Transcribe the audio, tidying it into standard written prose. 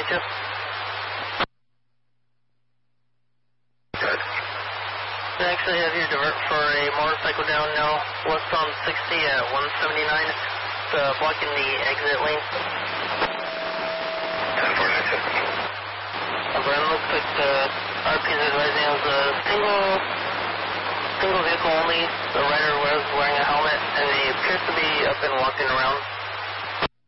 you. Good. I actually have you divert for a motorcycle down now, west on 60 at 179. It's blocking the exit lane. And for next step. Brian, looks like the RP is advising as a single vehicle only. The rider was wearing a helmet, and he appears to be up and walking around.